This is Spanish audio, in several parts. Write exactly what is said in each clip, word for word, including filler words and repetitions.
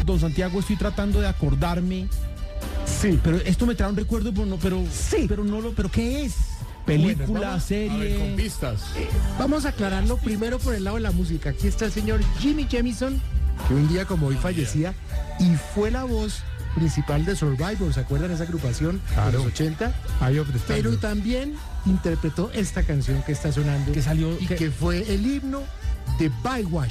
don Santiago, estoy tratando de acordarme. Sí. Pero esto me trae un recuerdo, pero no, pero, sí. pero no lo, pero ¿qué es? Película, bueno, vamos, serie. A ver, con pistas. Eh, vamos a aclararlo primero por el lado de la música. Aquí está el señor Jimmy Jamison, que un día como hoy fallecía, y fue la voz principal de Survivor. ¿Se acuerdan de esa agrupación Claro. de los ochenta? Pero también interpretó esta canción que está sonando, que salió y que... que fue el himno de Baywatch.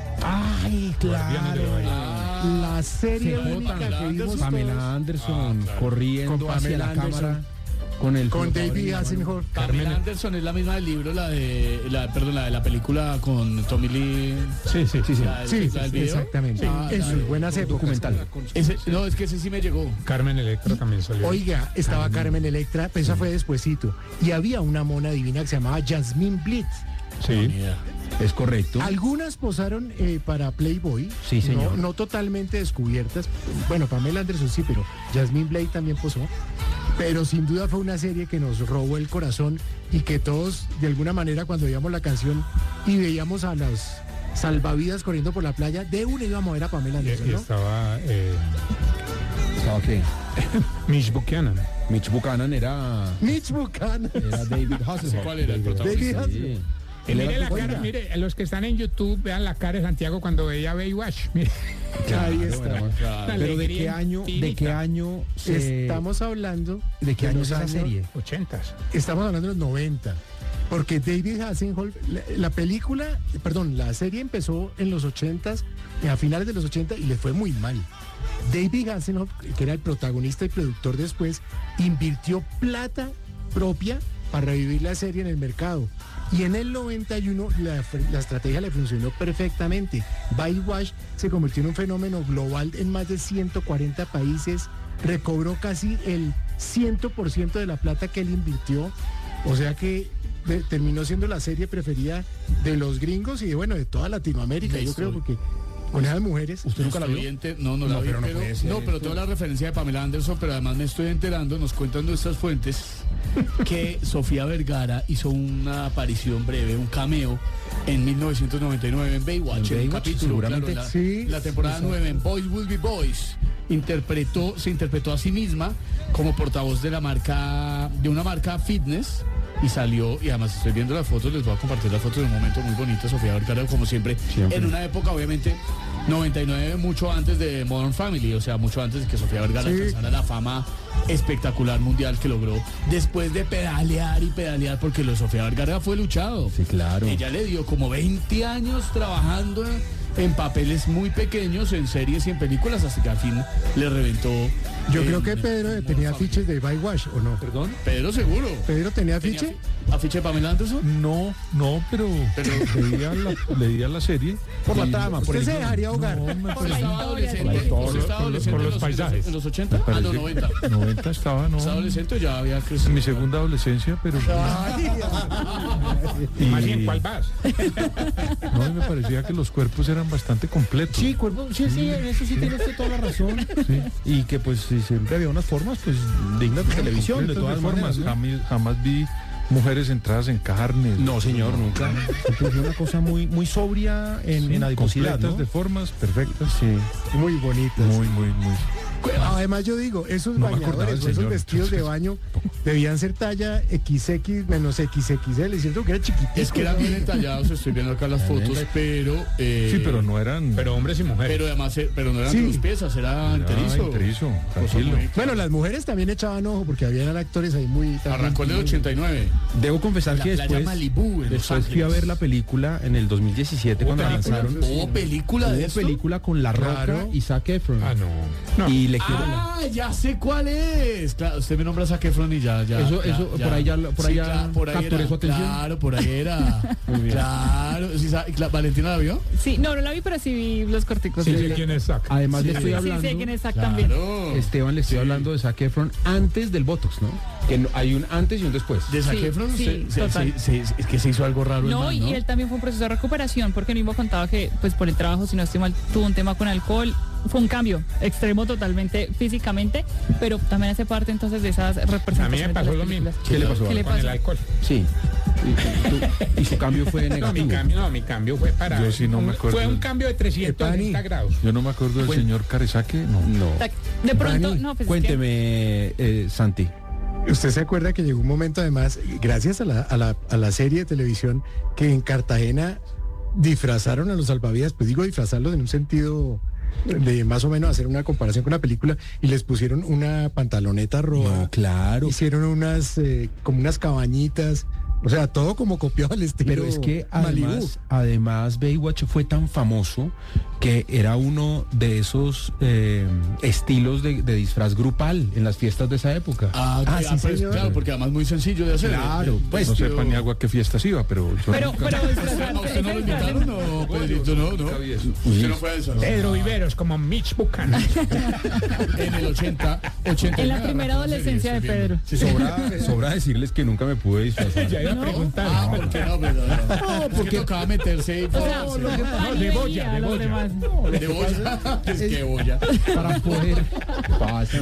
Ay, claro. Ah, La serie C J, única Pamela que vimos Pamela todos. Anderson Ah, claro. corriendo Con hacia Pamela la Anderson. cámara con el Con flotador David en la mano. Hasselhoff. Pamela Anderson es la misma del libro, la de la, perdón, la de la película con Tommy Lee. Sí, sí, sí. sí. La del- Sí, la del video. exactamente. Ah, en la sus de- buenas épocas. documental. Ese, no, es que ese sí me llegó. Carmen Electra también salió. Oiga, estaba Carmen Electra, pero esa fue despuesito. Y había una mona divina que se llamaba Jasmine Blitz. Sí. Ni idea. Es correcto. Algunas posaron eh, para Playboy. Sí, señor. No, no totalmente descubiertas. Bueno, Pamela Anderson sí, pero Jasmine Blade también posó. Pero sin duda fue una serie que nos robó el corazón y que todos, de alguna manera, cuando veíamos la canción y veíamos a los salvavidas corriendo por la playa, de una íbamos a ver a Pamela Y, Anderson, y ¿no? estaba eh, ¿Estaba qué? Mitch Buchanan. Mitch Buchanan era, Mitch Buchanan. era David Hasselhoff. ¿Cuál era el David protagonista? Hasselhoff. Sí. Y Él mire era la tu- cara, Oiga. mire, los que están en YouTube, vean la cara de Santiago cuando veía Baywatch. Mire. Ahí está. Bueno, Claro. Pero ¿de Alegría qué año, de infinita. qué año se- Estamos hablando de qué de año los es esa años- serie? Ochentas. Estamos hablando de los noventa. Porque David Hasselhoff, la, la película, perdón, la serie empezó en los ochentas, a finales de los ochenta, y le fue muy mal. David Hasselhoff, que era el protagonista y productor después, invirtió plata propia para revivir la serie en el mercado. Y en el noventa y uno la, la estrategia le funcionó perfectamente. Baywatch se convirtió en un fenómeno global en más de ciento cuarenta países, recobró casi el cien por ciento de la plata que él invirtió, o sea que de, terminó siendo la serie preferida de los gringos y de, bueno, de toda Latinoamérica, De yo creo, historia. porque con esas mujeres... ¿Usted nunca la vio? Oyente- no, no la No, vi, pero no pero, puede ser no, pero esto. tengo la referencia de Pamela Anderson, pero además me estoy enterando, nos cuentan nuestras fuentes, que Sofía Vergara hizo una aparición breve, un cameo, en mil novecientos noventa y nueve en Baywatch, En en un Baywatch, capítulo, seguramente. claro, la, Sí, la temporada exacto. nueve en Boys Will Be Boys. Interpretó, se interpretó a sí misma como portavoz de la marca, de una marca fitness. Y salió, y además estoy viendo las fotos, les voy a compartir las fotos de un momento muy bonito, Sofía Vergara, como siempre, Siempre. en una época, obviamente, noventa y nueve, mucho antes de Modern Family, o sea, mucho antes de que Sofía Vergara Sí. alcanzara la fama espectacular mundial que logró, después de pedalear y pedalear, porque lo de Sofía Vergara fue luchado. Sí, claro. Ella le dio como veinte años trabajando en papeles muy pequeños, en series y en películas, hasta que al fin le reventó. Yo en- creo que Pedro en tenía Modern Family. afiches de Baywatch, ¿o no? ¿Perdón? Pedro seguro. ¿Pedro tenía ¿Tenía afiche? afi- ¿Afiche de Pamela Anderson? No, no, pero, Pero- leía, la, leía la serie. Por la y- trama, por Usted el se guión. dejaría ahogar. No, me ¿Usted pareció- estaba adolescente? Por ¿Usted los- estaba por los- adolescente por en los los- paisajes. ¿En los ochenta? me Ah, no, parece que noventa. noventa estaba, no. ¿Estaba adolescente o ya había crecido? En mi segunda adolescencia, pero y, Más bien, ¿cuál vas? no, y me parecía que los cuerpos eran bastante completos. Sí, cuerpo, sí, sí, en eso sí tiene usted toda la razón. Sí. Y que pues sí, siempre había unas formas pues dignas de televisión, de Completas todas formas. maneras, ¿no? Jamás, jamás vi mujeres entradas en carne. No, señor, nunca. Siempre fue una cosa muy, muy sobria en, Sí, en adiposidad, completas ¿no? de formas perfectas. Sí. Muy bonitas. Muy, muy, muy. Además yo digo, esos No me acordaba bañadores, del esos señor. vestidos de baño debían ser talla equis equis menos equis equis ele, ¿cierto? Que era chiquitico. Es que eran ¿no? bien entallados, estoy viendo acá las fotos, pero... eh, Sí, pero no eran. Pero hombres y mujeres. Pero además, eh, pero no eran Sí. dos piezas, era Ah, enterizo. enterizo, Cosa tranquilo. muy- Bueno, las mujeres también echaban ojo porque habían actores ahí muy... también Arrancó en el muy- ochenta y nueve. Debo confesar La que playa después, Malibú, en Los después fui a Ángeles. ver la película en el dos mil diecisiete cuando ¿Hubo película? lanzaron. ¿Hubo película de Hubo esto? película con La Roca Claro. y Zac Efron. Ah, no. No. Y le quiero... Ah, ya sé cuál es. Claro, usted me nombra a Zac Efron y ya, ya. Eso- ya, eso, por ahí ya- por ahí ya claro, por ahí capturé era, su atención. Claro, por ahí era. Muy bien. Claro. Sí, sa- cla- ¿Valentina la vio? Sí, no, no la vi, pero sí vi los corticos. Sí, de- sí, ¿quién es Zac? Además le Sí, estoy sí, hablando... sí, sé quién es Zac también. Claro. Esteban, le estoy Sí. hablando de Zac Efron antes del Botox, ¿no? Que no- hay un antes y un después. ¿De Zac Sí, Efron? sí, Se- se- total. se- se- es que se hizo algo raro el No, man, y ¿no? él también fue un proceso de recuperación, porque él mismo contaba que, pues por el trabajo, si no estoy mal, tuvo un tema con alcohol. Fue un cambio extremo totalmente físicamente, pero también hace parte entonces de esas representaciones. A mí me pasó de las lo mismo. películas. ¿Qué le pasó? ¿Qué le Con el pasó? alcohol. Sí. Y, tú- y su cambio fue No, mi negativo. cambio, no, mi cambio fue para. Yo sí no me un- acuerdo. Fue un cambio de trescientos sesenta grados. Yo no me acuerdo del Bueno. señor Caresaque, no. No. De pronto, Dani, no, pues es que- Cuénteme, eh, Santi. Usted se acuerda que llegó un momento, además, gracias a la, a la, a la serie de televisión, que en Cartagena disfrazaron a los salvavidas, pues digo disfrazarlos en un sentido de más o menos hacer una comparación con la película, y les pusieron una pantaloneta roja, No, claro. hicieron unas, eh, como unas cabañitas, o sea, todo como copiado al estilo Pero es que Malibú. además, además Baywatch fue tan famoso que era uno de esos eh, estilos de, de disfraz grupal en las fiestas de esa época. Ah, Ah, ah, sí, pues, señor. claro, porque además muy sencillo de hacer. Claro, pues no sepa ni agua qué fiestas iba, pero yo Pero, nunca- pero ¿A usted no lo invitaron? No, Pedrito, no, no. nunca vi eso. Usted no fue a eso, ¿no? Pedro Viveros como Mitch Buchanan. En el ochenta, ochenta. En la primera adolescencia de Pedro. Sí, sí. Sobra, sobra decirles que nunca me pude disfrazar. Ya iba a preguntar. Ah, ¿por qué no? Pero, no, porque tocaba meterse y O sea, no, no, no, de veía boya, a de los boya. demás. de boya. Es que boya. Para poder. ¿Qué pasa?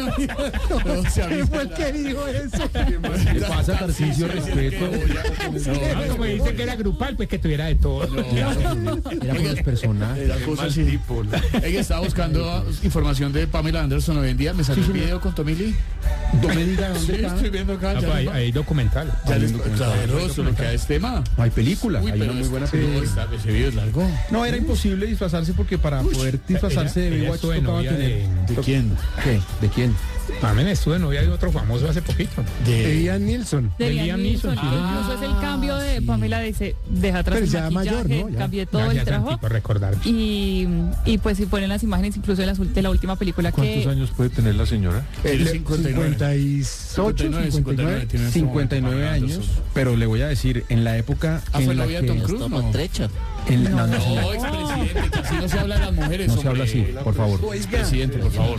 No, se ¿Qué fue el que dijo eso? ¿Qué pasa, Tarcisio? Respeto. Ah, como dice que era grupal, pues que tuviera de todo. Era con los personajes. Era cosa así. Ella estaba buscando ah, información de Pamela Anderson hoy en día. Me salió un video con Tommy Lee. No me diga Sí, dónde está. estoy viendo acá. Ah, ya pues, hay, les va- hay documental. ya les- Hay un documental. Claro, eso es lo que es tema. Hay película, Uy, hay pero una muy buena este- película. está- ese video es largo. No, era imposible disfrazarse porque para poder disfrazarse de ella Baywatch estuvo de tocaba novia tener... de- ¿De quién? ¿Qué? ¿De quién? Pamela estuvo de novia de otro famoso hace poquito. De Ian Nilsson. De Liam Liam Neeson, Neeson. sí, Incluso es el cambio de Pamela dice, deja atrás Pero el ya maquillaje, mayor, ¿no? Ya. cambié todo Gracias, el trabajo. Santi, por recordar. Y, y pues si ponen las imágenes incluso de la, de la última película ¿Cuántos que años puede tener la señora? Tiene Eh, cincuenta y nueve. cincuenta y ocho, cincuenta y nueve. tiene en este cincuenta y nueve momento. años, pero le voy a decir, en la época Ah, fue en la novia que... de Tom Cruise, ¿no? en la- no, no, No, no, expresidente, que así no se habla de las mujeres. no se hombre. habla así, por favor. Presidente, por favor.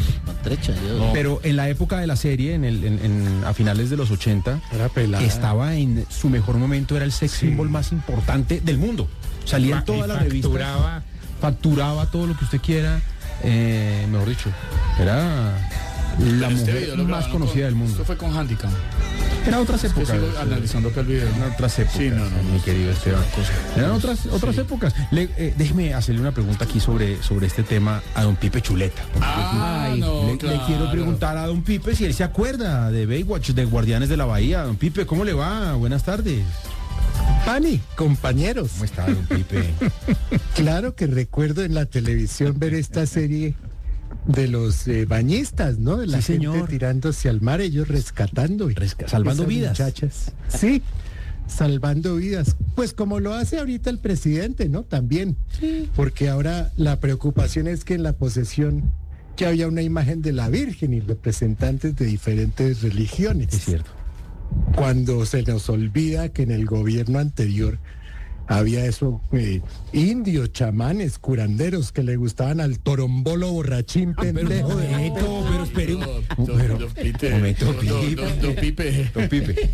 No. Pero en la época de la serie, en el, en- en- a finales de los ochenta, Era pelada. estaba en su mejor momento, era el sex Sí. symbol más importante del mundo. Salía en Fa- todas y las revistas, facturaba. facturaba todo lo que usted quiera, eh, mejor dicho, era la Pero este mujer video lo más grabaron conocida con- del mundo. Esto fue con Handicap. Eran otras Es que épocas. sigo analizando acá el video. Eran otras épocas, Sí, no, no, mi no, querido es Esteban. una cosa. Eran otras, otras Sí. épocas. Le- eh, déjeme hacerle una pregunta aquí sobre, sobre este tema a don Pipe Chuleta. Porque Ah, le- no, le, claro. quiero preguntar a don Pipe si él se acuerda de Baywatch, de Guardianes de la Bahía. Don Pipe, ¿cómo le va? Buenas tardes. Pani, compañeros. ¿Cómo está, don Pipe? Claro que recuerdo en la televisión ver esta serie de los eh, bañistas, ¿no? De la Sí, gente señor. tirándose al mar, ellos rescatando. y Resca- salvando esas vidas. Muchachas. Sí, salvando vidas. Pues como lo hace ahorita el presidente, ¿no? También. Porque ahora la preocupación es que en la posesión ya había una imagen de la Virgen y representantes de diferentes religiones. Es cierto. Cuando se nos olvida que en el gobierno anterior había eso, eh, indios, chamanes, curanderos que le gustaban al torombolo borrachín pendejo. no, momento, pero espere. Don- don- Pero, don Pipe. momento, Don- don- Pipe. don- don Pipe. Don Pipe.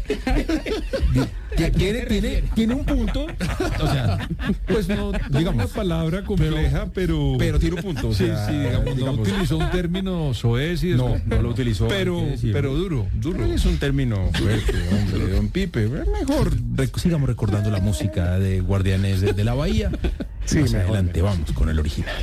Di- tiene, tiene, tiene un punto. O sea, pues no, Una digamos. palabra compleja, pero... Pero tiene un punto. O Sí, sea, sí, digamos, no digamos, utilizó un término soez y No, eso. no lo utilizó. Pero, hay que decirlo. pero duro, duro. Es un término fuerte, hombre, don Pipe. Mejor rec- sigamos recordando la música de Guardianes de, de la Bahía. Sí, Más mejor, adelante vamos con el original.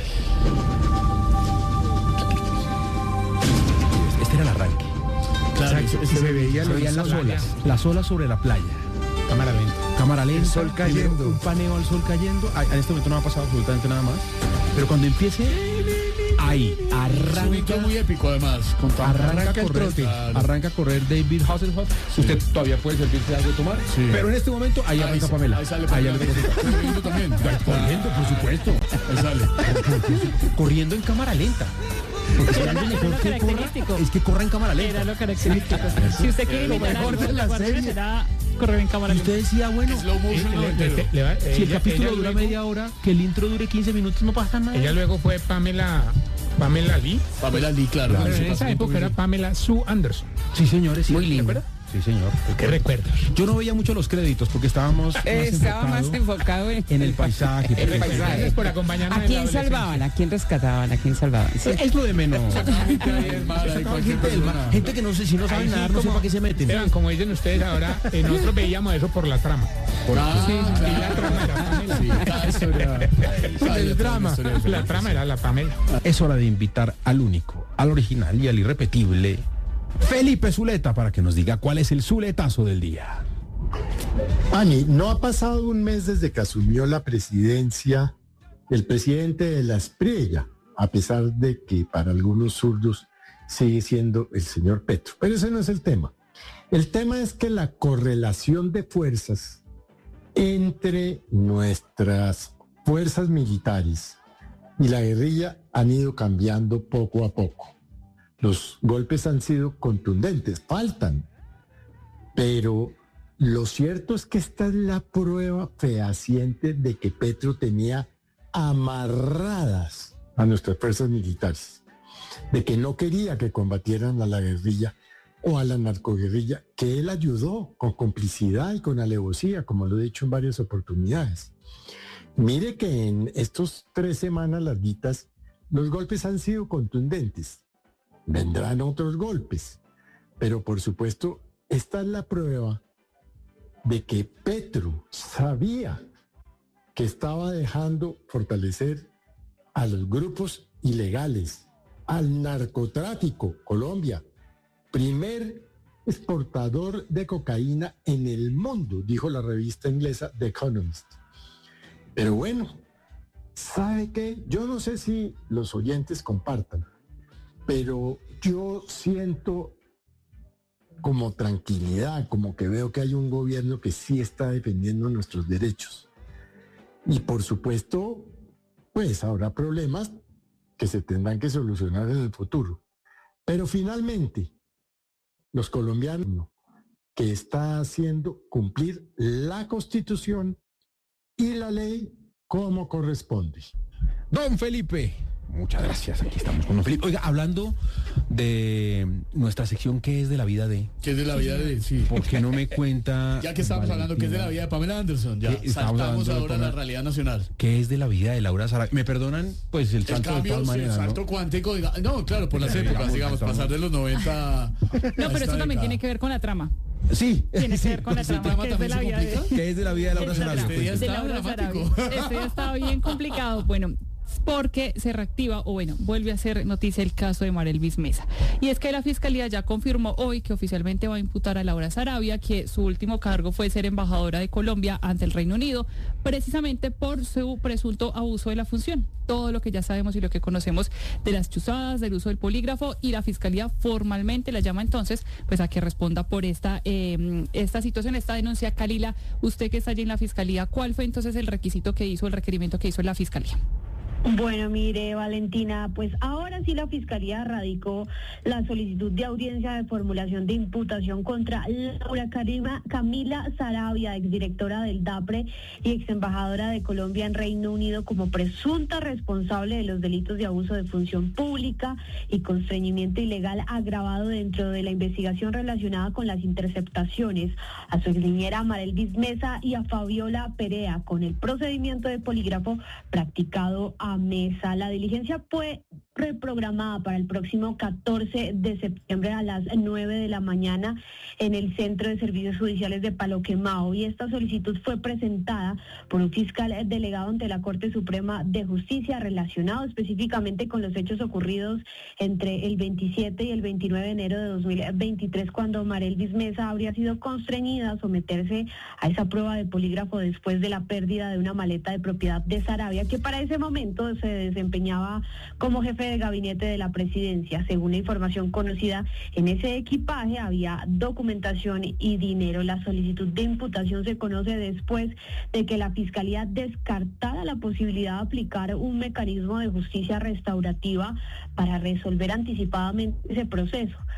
Este era el arranque. Claro, Exacto, ese- y se veía Se los veían las playa. olas, las olas sobre la playa. Cámara lenta. Cámara lenta, El sol primero cayendo. un paneo al sol cayendo. Ay, en este momento no ha pasado absolutamente nada más. Pero cuando empiece, ahí, Es un arranca. intro muy épico además. Con tan- Arranca a el correr, trote. Claro. arranca a correr David Hasselhoff. Usted todavía puede servirse de algo de tomar, Sí. pero en este momento ahí arranca Ahí- Pamela. Ahí sale Ahí Pamela. arranca- Corriendo también. corriendo, por supuesto, Ahí sale. corriendo en cámara lenta. Porque si algo Era mejor lo que corra, característico. es que corra en cámara Era lenta. lo característico. Si usted quiere lo imitar mejor algo de de la la Guardianes, serie. era correr en cámara Y lenta. usted decía, bueno, Slow Eh, motion le- noventero. le- le va- si el ella- capítulo ella dura luego- media hora, que el intro dure quince minutos, no pasa nada. Ella luego fue Pamela, Pamela Lee. Pamela Lee, claro. Pero se en pasó esa tiempo época era viviendo. Pamela Sue Anderson. Sí, señores, sí. Muy linda. Sí, señor. ¿Qué recuerdos? Yo no veía mucho los créditos porque estábamos más Estaba más enfocado enfocado en, en el paisaje. el pues. paisaje. Gracias por acompañarnos. ¿A en quién la salvaban? ¿A quién rescataban? ¿A quién salvaban? Sí. Es lo de menos. Gente del mar, hay cualquier Gente del mar, persona. gente que no sé si no sabe Ahí sí, nadar, no sé como- para qué se meten. Esteban, como dicen ustedes ahora, eh, nosotros veíamos eso por la trama. Ah, Sí, claro. y la trama era Pamela. Sí, cada historia. cada El drama. historia La diferente. trama era la Pamela. Es hora de invitar al único, al original y al irrepetible Felipe Zuleta para que nos diga cuál es el zuletazo del día. Ani, no ha pasado un mes desde que asumió la presidencia el presidente de la Espriella, a pesar de que para algunos zurdos sigue siendo el señor Petro. Pero ese no es el tema. El tema es que la correlación de fuerzas entre nuestras fuerzas militares y la guerrilla han ido cambiando poco a poco. Los golpes han sido contundentes, faltan, pero lo cierto es que esta es la prueba fehaciente de que Petro tenía amarradas a nuestras fuerzas militares, de que no quería que combatieran a la guerrilla o a la narcoguerrilla, que él ayudó con complicidad y con alevosía, como lo he dicho en varias oportunidades. Mire que en estos tres semanas larguitas, los golpes han sido contundentes. Vendrán otros golpes, pero por supuesto, esta es la prueba de que Petro sabía que estaba dejando fortalecer a los grupos ilegales, al narcotráfico. Colombia, primer exportador de cocaína en el mundo, dijo la revista inglesa The Economist. Pero bueno, ¿sabe qué? Yo no sé si los oyentes compartan, pero yo siento como tranquilidad, como que veo que hay un gobierno que sí está defendiendo nuestros derechos. Y por supuesto, pues habrá problemas que se tendrán que solucionar en el futuro. Pero finalmente, los colombianos que está haciendo cumplir la Constitución y la ley como corresponde. Don Felipe, muchas gracias. Aquí estamos con don Felipe. Oiga, hablando de nuestra sección ¿Qué es de la vida de? ¿Qué es de la vida de sí? ¿Por qué no me cuenta? Ya que estamos hablando que es de la vida de Pamela Anderson, ya Sí, estamos saltamos hablando de ahora a la Pamela. realidad nacional. ¿Qué es de la vida de Laura Sarabia? Me perdonan, pues el El salto de cambio, todas sí, el maneras, salto ¿no? cuántico, diga- no, claro, por las Sí, épocas, digamos, digamos, estamos- pasar de los noventa. No, pero eso también tiene que ver con la trama. Sí, Tiene sí. que ver con la ¿Ese trama, trama que es de también la se vida de... complica? ¿Qué es de la vida de Laura Esta Sarabia? trama Este día Cuénteme. de está Laura dramático. Sarabia. Esto ya está bien complicado. Bueno, porque se reactiva, o bueno, vuelve a ser noticia el caso de Marelvis Mesa. Y es que la Fiscalía ya confirmó hoy que oficialmente va a imputar a Laura Sarabia, que su último cargo fue ser embajadora de Colombia ante el Reino Unido, precisamente por su presunto abuso de la función. Todo lo que ya sabemos y lo que conocemos de las chuzadas, del uso del polígrafo, y la Fiscalía formalmente la llama entonces pues a que responda por esta, eh, esta situación, esta denuncia. Kalila, usted que está allí en la Fiscalía, ¿cuál fue entonces el requisito que hizo, el requerimiento que hizo la Fiscalía? Bueno, mire, Valentina, pues ahora sí la Fiscalía radicó la solicitud de audiencia de formulación de imputación contra Laura Karima, Camila Sarabia, exdirectora del DAPRE y exembajadora de Colombia en Reino Unido, como presunta responsable de los delitos de abuso de función pública y constreñimiento ilegal agravado dentro de la investigación relacionada con las interceptaciones a su exniñera Marelvis Mesa y a Fabiola Perea con el procedimiento de polígrafo practicado a Mesa. La diligencia fue reprogramada para el próximo catorce de septiembre a las nueve de la mañana en el Centro de Servicios Judiciales de Palo Quemao, y esta solicitud fue presentada por un fiscal delegado ante la Corte Suprema de Justicia relacionado específicamente con los hechos ocurridos entre el veintisiete y el veintinueve de enero de dos mil veintitrés, cuando Marelvis Mesa habría sido constreñida a someterse a esa prueba de polígrafo después de la pérdida de una maleta de propiedad de Sarabia, que para ese momento se desempeñaba como jefe de gabinete de la presidencia. Según la información conocida, en ese equipaje había documentación y dinero. La solicitud de imputación se conoce después de que la Fiscalía descartara la posibilidad de aplicar un mecanismo de justicia restaurativa para resolver anticipadamente ese proceso.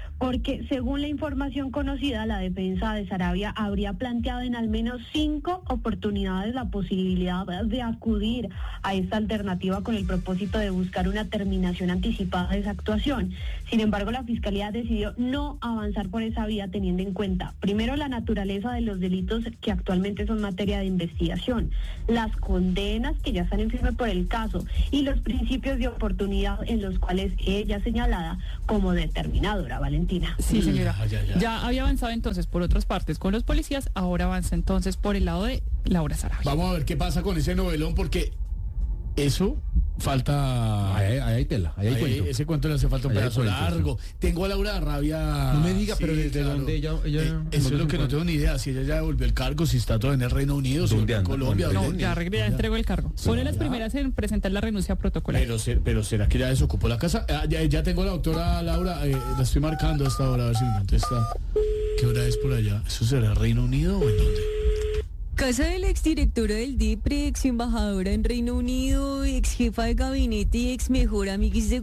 porque según la información conocida, la defensa de Saravia habría planteado en al menos cinco oportunidades la posibilidad de acudir a esta alternativa con el propósito de buscar una terminación anticipada de esa actuación. Sin embargo, la Fiscalía decidió no avanzar por esa vía, teniendo en cuenta, primero, la naturaleza de los delitos que actualmente son materia de investigación, las condenas que ya están en firme por el caso y los principios de oportunidad en los cuales ella señalada como determinadora. Valentina. Sí, señora. Ya, ya, ya. Ya había avanzado entonces por otras partes con los policías, ahora avanza entonces por el lado de Laura Saravia. Vamos a ver qué pasa con ese novelón, porque eso falta... Ahí, ahí hay tela, ahí hay Ahí, cuento. ese cuento le hace falta un Ahí hay pedazo cuento, largo. Tengo a Laura Rabia. No me diga, Sí, pero ¿desde claro. dónde ella- ella- Eh, dónde eso se es lo que no encuentra? tengo ni idea. Si ella ya devolvió el cargo, si está todo en el Reino Unido, si ¿Dónde está en anda? Colombia. ¿Dónde? No, ¿dónde? ya, regre- ya entregó el cargo. Pone las ya. primeras en presentar la renuncia protocolaria. Pero, se- pero ¿será que ya desocupó la casa? Ah, ya, ya tengo a la doctora Laura, eh, la estoy marcando hasta ahora, a ver si me contesta. ¿Qué hora es por allá? ¿Eso será Reino Unido o en dónde? Casa de la exdirectora del DIPRE, ex embajadora en Reino Unido, ex jefa de gabinete y ex mejor amiga de